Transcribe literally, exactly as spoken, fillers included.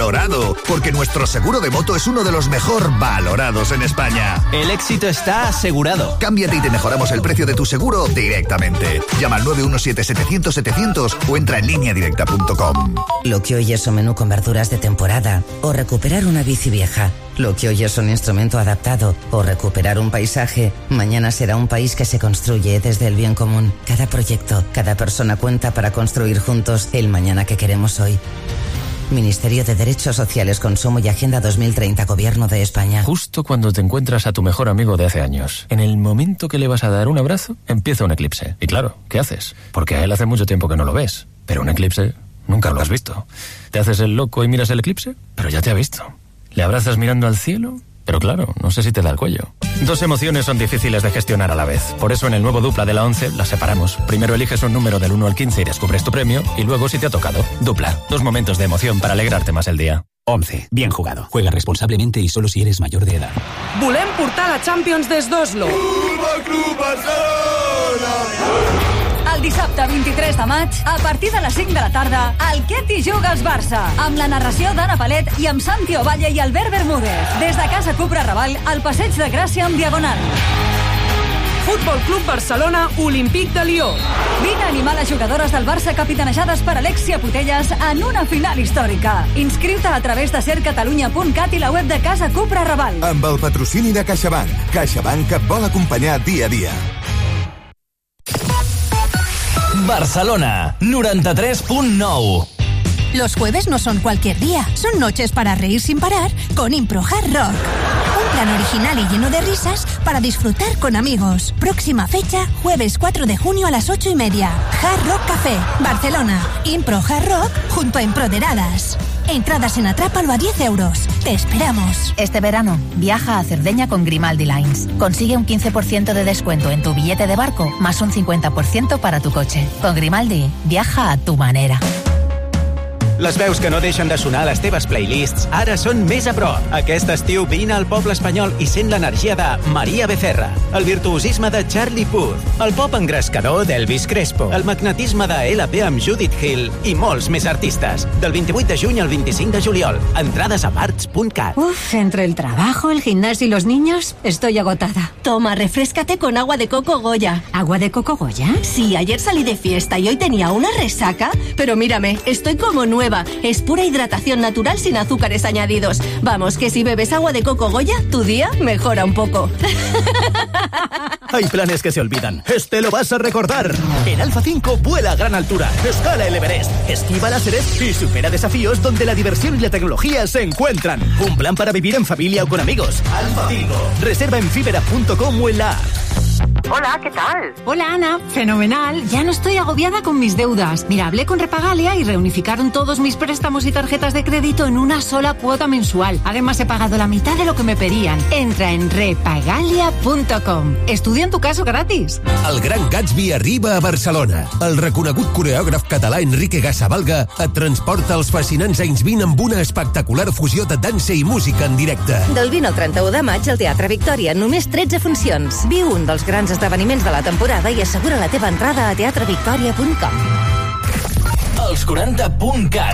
valorado, porque nuestro seguro de moto es uno de los mejor valorados en España. El éxito está asegurado. Cámbiate y te mejoramos el precio de tu seguro directamente. Llama al nueve uno siete setecientos setecientos o entra en línea directa punto com. Lo que hoy es un menú con verduras de temporada o recuperar una bici vieja. Lo que hoy es un instrumento adaptado o recuperar un paisaje, mañana será un país que se construye desde el bien común. Cada proyecto, cada persona cuenta para construir juntos el mañana que queremos hoy. Ministerio de Derechos Sociales, Consumo y Agenda dos mil treinta, Gobierno de España. Justo cuando te encuentras a tu mejor amigo de hace años, en el momento que le vas a dar un abrazo, empieza un eclipse. Y claro, ¿qué haces? Porque a él hace mucho tiempo que no lo ves. Pero un eclipse nunca lo has visto. ¿Te haces el loco y miras el eclipse? Pero ya te ha visto. ¿Le abrazas mirando al cielo? Pero claro, no sé si te da el cuello. Dos emociones son difíciles de gestionar a la vez. Por eso en el nuevo Dupla de la once las separamos. Primero eliges un número del uno al quince y descubres tu premio, y luego si te ha tocado. Dupla, dos momentos de emoción para alegrarte más el día. once. Bien jugado. Juega responsablemente y solo si eres mayor de edad. Volem portar la Champions des d'Oslo. Futbol Club Barcelona! El dissabte vint-i-tres de maig, a partir de les cinc de la tarda, el Què t'hi juga el Barça, amb la narració d'Anna Palet i amb Santi Ovalle i Albert Bermúdez. Des de Casa Cupra Raval, al Passeig de Gràcia amb Diagonal. Futbol Club Barcelona, Olímpic de Lió. Vine a animar les jugadores del Barça capitanejades per Alexia Putelles en una final històrica. Inscriu-te a través de ser catalunya punt cat i la web de Casa Cupra Raval. Amb el patrocini de CaixaBank. CaixaBank et vol acompanyar dia a dia. Barcelona, noranta-tres punt nou. Los jueves no son cualquier día, son noches para reír sin parar con Impro Hard Rock. Un plan original y lleno de risas para disfrutar con amigos. Próxima fecha, jueves cuatro de junio a las ocho y media. Hard Rock Café, Barcelona. Impro Hard Rock junto a Improderadas. Entradas en Atrápalo a diez euros. Te esperamos. Este verano, viaja a Cerdeña con Grimaldi Lines. Consigue un quince por ciento de descuento en tu billete de barco, más un cincuenta por ciento para tu coche. Con Grimaldi, viaja a tu manera. Les veus que no deixen de sonar a les teves playlists ara són més a prop. Aquest estiu vine al poble espanyol i sent l'energia de Maria Becerra, el virtuosisme de Charlie Puth, el pop engrescador d'Elvis Crespo, el magnetisme de L P amb Judith Hill i molts més artistes. Del vint-i-vuit de juny al vint-i-cinc de juliol. Entrades a marts punt cat. Uf, entre el trabajo, el gimnasio y los niños, estoy agotada. Toma, refréscate con agua de coco Goya. ¿Agua de coco Goya? Sí, ayer salí de fiesta y hoy tenía una resaca, pero mírame, estoy como nueva. Es pura hidratación natural sin azúcares añadidos. Vamos, que si bebes agua de coco Goya, tu día mejora un poco. Hay planes que se olvidan. Este lo vas a recordar. En Alfa cinco vuela a gran altura. Escala el Everest. Esquiva láseres y supera desafíos donde la diversión y la tecnología se encuentran. Un plan para vivir en familia o con amigos. Alfa cinco. Reserva en fibera punto com o en la app. Hola, ¿qué tal? Hola, Ana. Fenomenal. Ya no estoy agobiada con mis deudas. Mira, hablé con Repagalia y reunificaron todos mis préstamos y tarjetas de crédito en una sola cuota mensual. Además, he pagado la mitad de lo que me pedían. Entra en repagalia punto com. Estudia en tu caso gratis. El Gran Gatsby arriba a Barcelona. El reconegut coreògraf català Enrique Gasavalga et transporta als fascinants anys vint amb una espectacular fusió de dansa i música en directe. Del vint al trenta-u de maig al Teatre Victòria, només tretze funcions. Viu un dels grans esdeveniments de la temporada i assegura la teva entrada a teatre victòria punt com. Els quaranta punt cat.